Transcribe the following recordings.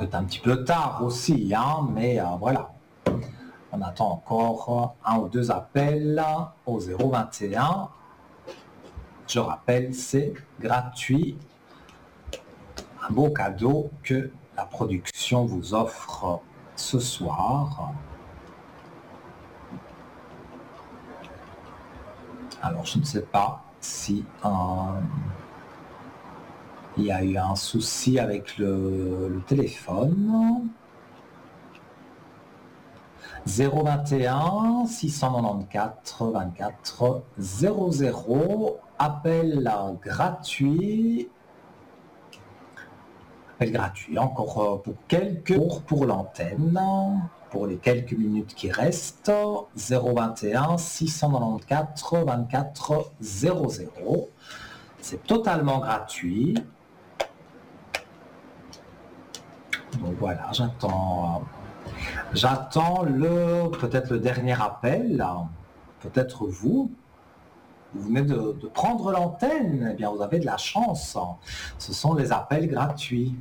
est un petit peu tard aussi, hein, mais voilà. On attend encore un ou deux appels au 021. Je rappelle, c'est gratuit. Un beau cadeau que la production vous offre ce soir. Alors, je ne sais pas si il y a eu un souci avec le téléphone. 021 694 24 00. Appel gratuit. Appel gratuit. Encore pour quelques jours pour l'antenne. Pour les quelques minutes qui restent. 021 694 24 00. C'est totalement gratuit. Donc voilà, j'attends peut-être le dernier appel. Peut-être vous venez de prendre l'antenne. Eh bien, vous avez de la chance. Ce sont les appels gratuits.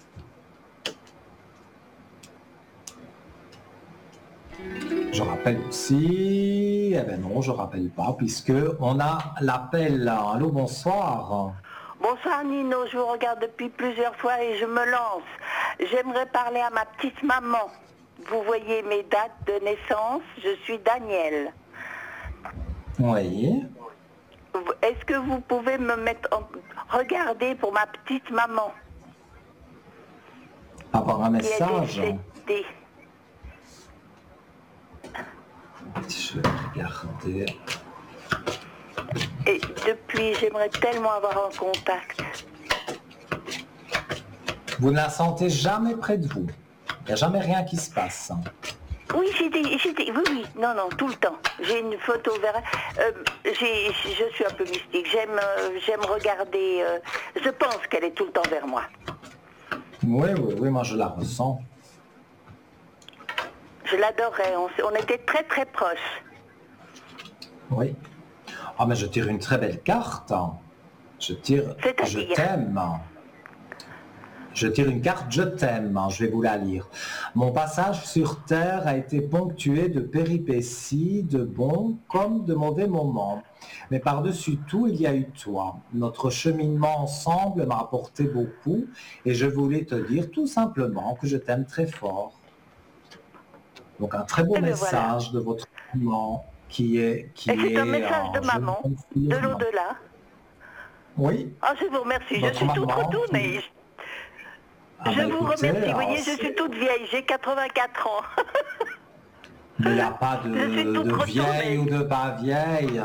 Je rappelle aussi, eh bien non, je rappelle pas, puisque on a l'appel. Allô, bonsoir. Bonsoir Nino, je vous regarde depuis plusieurs fois et je me lance. J'aimerais parler à ma petite maman. Vous voyez mes dates de naissance, je suis Daniel. Oui. Est-ce que vous pouvez me mettre en... Regardez pour ma petite maman. Avoir un message. Qui est décédée. Je vais regarder. Et depuis, j'aimerais tellement avoir un contact. Vous ne la sentez jamais près de vous. Il n'y a jamais rien qui se passe. Oui, oui, non, tout le temps. J'ai une photo vers... je suis un peu mystique. J'aime regarder... je pense qu'elle est tout le temps vers moi. Oui, moi je la ressens. Je l'adorais. On était très, très proches. Oui. Ah, mais je tire une très belle carte. Je t'aime. Je tire une carte, je t'aime. Je vais vous la lire. Mon passage sur Terre a été ponctué de péripéties, de bons comme de mauvais moments. Mais par-dessus tout, il y a eu toi. Notre cheminement ensemble m'a apporté beaucoup et je voulais te dire tout simplement que je t'aime très fort. Donc un très beau message de votre maman qui est... c'est un message de maman, de l'au-delà. Oui. Ah, je vous remercie, je suis toute retournée. Je vous remercie, vous voyez, je suis toute vieille, j'ai 84 ans. Mais il n'y a pas de vieille ou de pas vieille.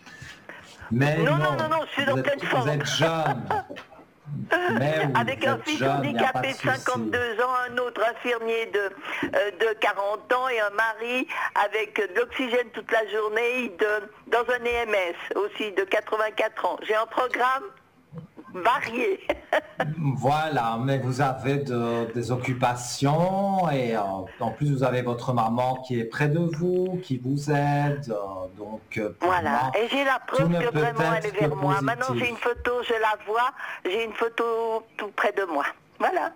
Mais non, je suis en pleine forme. Vous êtes jeune. Avec un fils handicapé de 52 ans, un autre infirmier de 40 ans et un mari avec de l'oxygène toute la journée dans un EMS aussi de 84 ans. J'ai un programme varié. Voilà, mais vous avez des occupations et en plus vous avez votre maman qui est près de vous, qui vous aide. Donc voilà, et j'ai la preuve que vraiment elle est vers moi. Maintenant j'ai une photo, je la vois, j'ai une photo tout près de moi. Voilà.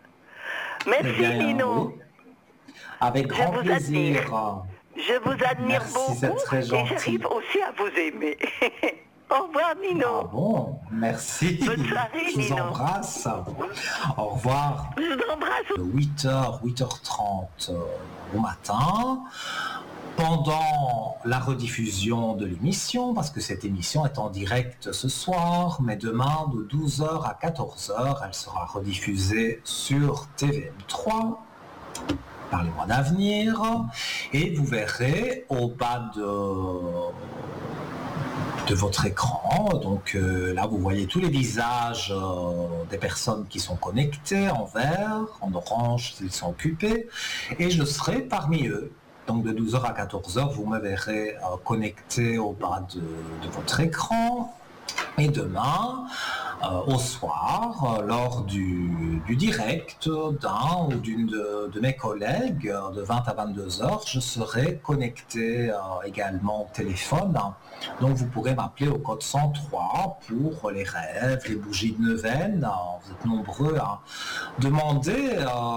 Merci Nino. Oui. Avec grand plaisir. Je vous admire beaucoup et j'arrive aussi à vous aimer. Au revoir Nino. Ah bon, merci. Bonne soirée Nino. Je vous embrasse. Au revoir. Je vous embrasse. 8h, 8h30 au matin. Pendant la rediffusion de l'émission, parce que cette émission est en direct ce soir, mais demain de 12h à 14h, elle sera rediffusée sur TVM3 par les mois d'avenir. Et vous verrez au bas de votre écran, donc là vous voyez tous les visages des personnes qui sont connectées en vert, en orange s'ils sont occupés, et je serai parmi eux. Donc de 12h à 14h, vous me verrez connecté au bas de votre écran. Et demain, au soir, lors du direct d'un ou d'une de mes collègues, de 20 à 22h, je serai connecté également au téléphone. Donc vous pourrez m'appeler au code 103 pour les rêves, les bougies de neuvaine. Vous êtes nombreux à demander